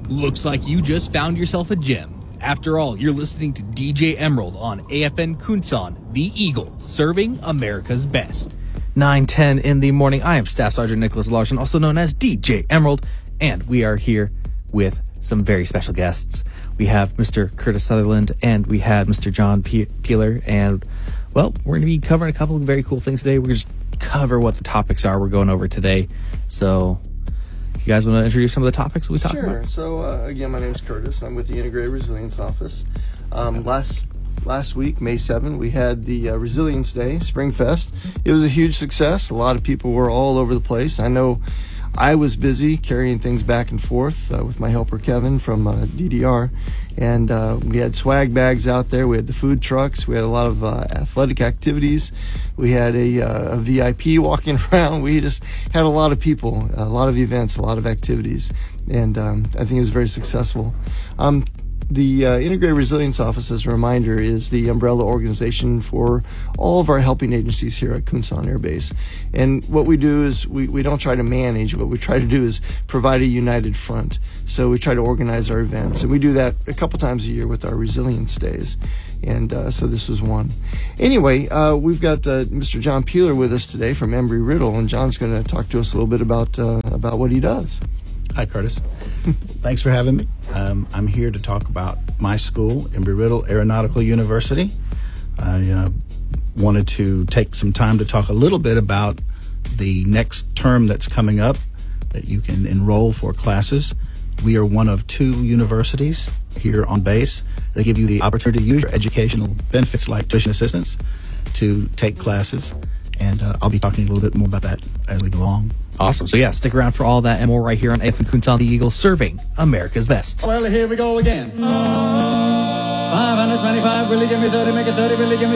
Looks like you just found yourself a gem. After all, you're listening to DJ Emerald on AFN Kunsan, the Eagle, serving America's best. 9:10 in the morning. I am Staff Sergeant Nicholas Larson, also known as DJ Emerald, and we are here with some very special guests. We have Mr. Curtis Sutherland, and we have Mr. John Peeler, and, well, we're going to be covering a couple of very cool things today. We're going to just cover what the topics are we're going over today. So, you guys want to introduce some of the topics we talked about? Sure. So, again, my name is Curtis. I'm with the Integrated Resilience Office. Last week, May 7th, we had the Resilience Day, Spring Fest. It was a huge success. A lot of people were all over the place. I know I was busy carrying things back and forth with my helper, Kevin, from DDR. And we had swag bags out there. We had the food trucks. We had a lot of athletic activities. We had a VIP walking around. We just had a lot of people, a lot of events, a lot of activities. And I think it was very successful. The Integrated Resilience Office, as a reminder, is the umbrella organization for all of our helping agencies here at Kunsan Air Base. And what we do is we don't try to manage. What we try to do is provide a united front. So we try to organize our events. And we do that a couple times a year with our Resilience Days. And so this was one. Anyway, we've got Mr. John Peeler with us today from Embry-Riddle. And John's going to talk to us a little bit about what he does. Hi, Curtis. Thanks for having me. I'm here to talk about my school, Embry-Riddle Aeronautical University. I wanted to take some time to talk a little bit about the next term that's coming up that you can enroll for classes. We are one of 2 universities here on base that give you the opportunity to use your educational benefits like tuition assistance to take classes. And I'll be talking a little bit more about that as we go along. Awesome. So, yeah, stick around for all that and more right here on AFN Kunsan, the Eagle, serving America's best. Well, here we go again. 525, really give me 30, make it 30, really give me